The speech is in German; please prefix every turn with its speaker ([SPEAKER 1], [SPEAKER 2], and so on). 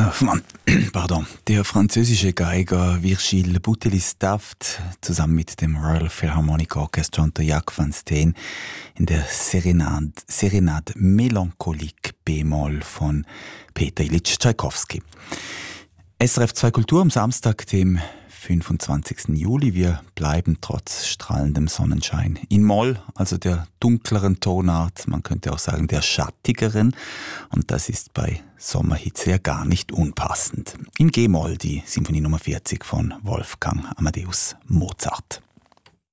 [SPEAKER 1] Der französische Geiger Virgile Boutelis-Taft zusammen mit dem Royal Philharmonic Orchestra unter Jacques van Steen in der Serenade Melancholique B-Moll von Peter Ilyich Tschaikowski. SRF 2 Kultur am Samstag, dem 25. Juli. Wir bleiben trotz strahlendem Sonnenschein in Moll, also der dunkleren Tonart, man könnte auch sagen der schattigeren. Und das ist bei Sommerhitze ja gar nicht unpassend. In G-Moll die Sinfonie Nummer 40 von Wolfgang Amadeus Mozart.